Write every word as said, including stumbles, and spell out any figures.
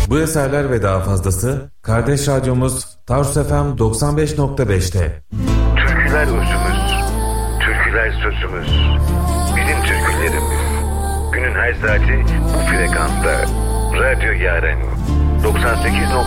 Bu eserler ve daha fazlası kardeş radyomuz Tarsus F M doksan beş nokta beş'te. Türküler özümüz, türküler sözümüz, bizim türkülerimiz. Günün her saati bu frekansta. Radyo Yaren doksan sekiz nokta